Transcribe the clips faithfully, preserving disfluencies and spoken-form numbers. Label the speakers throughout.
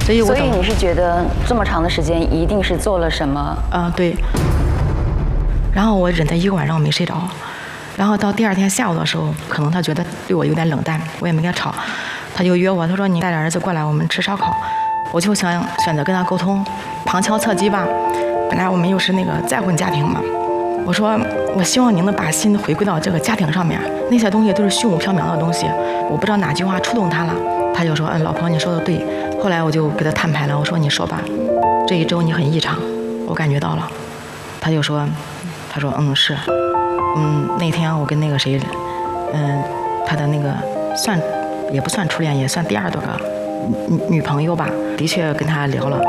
Speaker 1: 所以我
Speaker 2: 所以你是觉得这么长的时间一定是做了什么？
Speaker 1: 嗯、呃，对。然后我忍他一个晚上我没睡着，然后到第二天下午的时候，可能他觉得对我有点冷淡，我也没跟他吵，他就约我，他说你带着儿子过来，我们吃烧烤。我就想选择跟他沟通，旁敲侧击吧。本来我们又是那个再婚家庭嘛，我说我希望您能把心回归到这个家庭上面，那些东西都是虚无缥缈的东西，我不知道哪句话触动他了，他就说嗯，老婆你说的对。后来我就给他摊牌了，我说你说吧，这一周你很异常，我感觉到了。他就说，他说嗯是，嗯那天我跟那个谁，嗯他的那个算也不算初恋，也算第二多个女女朋友吧，的确跟他聊了。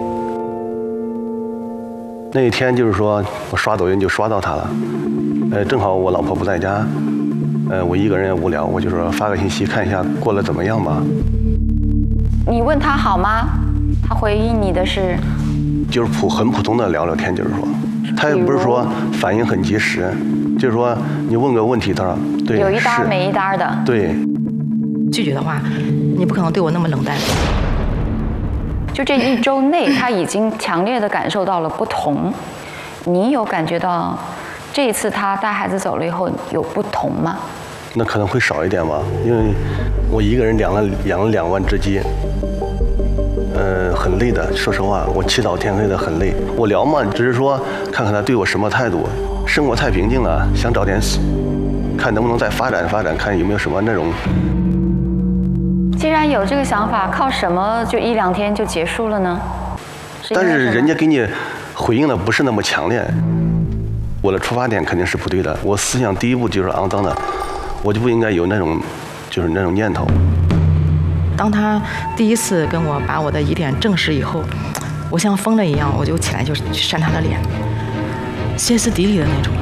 Speaker 3: 那一天就是说我刷抖音就刷到他了，呃，正好我老婆不在家，呃，我一个人也无聊，我就说发个信息看一下过得怎么样吧。
Speaker 2: 你问他好吗？他回应你的是，
Speaker 3: 就是普很普通的聊聊天，就是说，他也不是说反应很及时，就是说你问个问题，他说对，
Speaker 2: 有一搭没一搭的，
Speaker 3: 对。
Speaker 1: 拒绝的话，你不可能对我那么冷淡。
Speaker 2: 就这一周内，他已经强烈的感受到了不同。你有感觉到这一次他带孩子走了以后有不同吗？
Speaker 3: 那可能会少一点吧，因为我一个人养了养了两万只鸡，呃，很累的。说实话，我起早天黑的很累。我聊嘛，只是说看看他对我什么态度。生活太平静了，想找点，看能不能再发展发展，看有没有什么那种。
Speaker 2: 既然有这个想法，靠什么就一两天就结束了呢？是
Speaker 3: 但是人家给你回应的不是那么强烈，我的出发点肯定是不对的。我思想第一步就是肮脏的，我就不应该有那种，就是那种念头。
Speaker 1: 当他第一次跟我把我的疑点证实以后，我像疯了一样，我就起来就扇他的脸，歇斯底里的那种。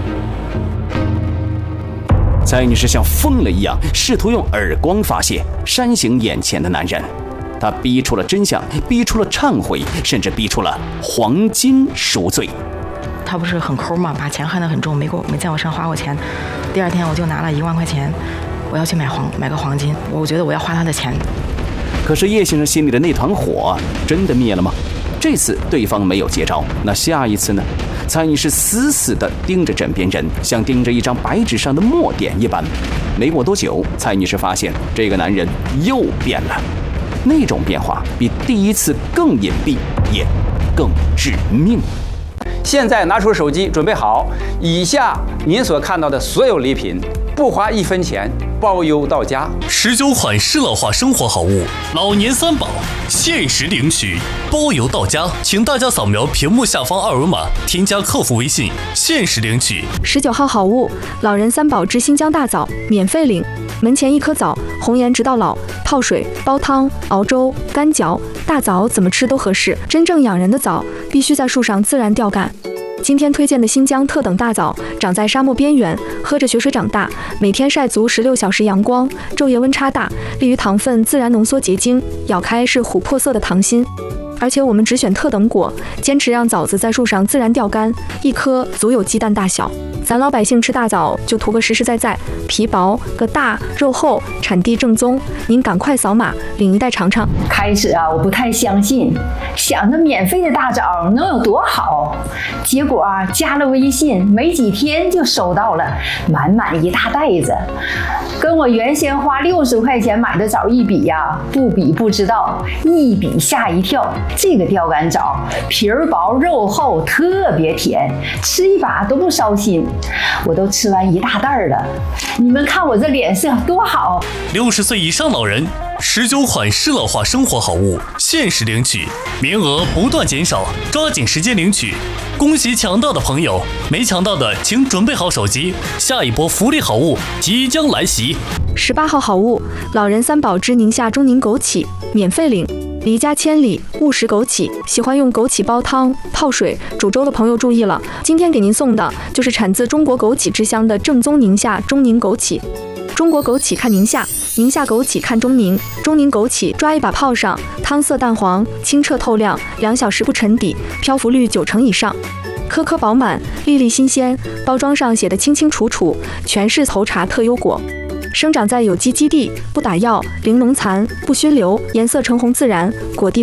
Speaker 4: 蔡女士像疯了一样，试图用耳光发泄，扇醒眼前的男人。她逼出了真相，逼出了忏悔，甚至逼出了黄金赎罪。
Speaker 1: 他不是很抠嘛，把钱看得很重，没给我没在我身上花过钱。第二天我就拿了一万块钱，我要去买黄买个黄金，我觉得我要花他的钱。
Speaker 4: 可是叶先生心里的那团火真的灭了吗？这次对方没有接招，那下一次呢？蔡女士死死地盯着枕边人，像盯着一张白纸上的墨点一般。没过多久，蔡女士发现这个男人又变了，那种变化比第一次更隐蔽，也更致命。
Speaker 5: 现在拿出手机，准备好，以下您所看到的所有礼品，不花一分钱，包邮到家。
Speaker 6: 十九款适老化生活好物，老年三宝，限时领取，包邮到家。请大家扫描屏幕下方二维码，添加客服微信，限时领取。
Speaker 7: 十九号好物，老人三宝之新疆大枣，免费领。门前一颗枣，红颜直到老，泡水、煲汤、熬粥、干嚼，大枣怎么吃都合适。真正养人的枣，必须在树上自然吊干。今天推荐的新疆特等大枣，长在沙漠边缘，喝着雪水长大，每天晒足十六小时阳光，昼夜温差大，利于糖分自然浓缩结晶，咬开是琥珀色的糖心。而且我们只选特等果，坚持让枣子在树上自然吊干，一颗足有鸡蛋大小。咱老百姓吃大枣就图个实实在在，皮薄个大，肉厚，产地正宗。您赶快扫码领一袋尝尝。
Speaker 8: 开始啊，我不太相信，想着免费的大枣能有多好，结果啊，加了微信没几天就收到了满满一大袋子，跟我原先花六十块钱买的枣一比呀、啊，不比不知道，一比吓一跳。这个吊干枣皮儿薄肉厚，特别甜，吃一把都不烧心。我都吃完一大袋了，你们看我这脸色多好！
Speaker 6: 六十岁以上老人，十九款适老化生活好物，限时领取，名额不断减少，抓紧时间领取。恭喜抢到的朋友，没抢到的请准备好手机，下一波福利好物即将来袭。
Speaker 7: 十八号好物，老人三宝之宁夏中宁枸杞，免费领。离家千里，勿食枸杞。喜欢用枸杞煲汤、泡水、煮粥的朋友注意了，今天给您送的就是产自中国枸杞之乡的正宗宁夏中宁枸杞。中国枸杞看宁夏，宁夏枸杞看中宁。中宁枸杞抓一把泡上，汤色淡黄，清澈透亮，两小时不沉底，漂浮率九成以上。颗颗饱满，粒粒新鲜，包装上写的清清楚楚，全是头茶特优果。生长在有机基地，不打药，零农残，不熏流，颜色橙红自然，果蒂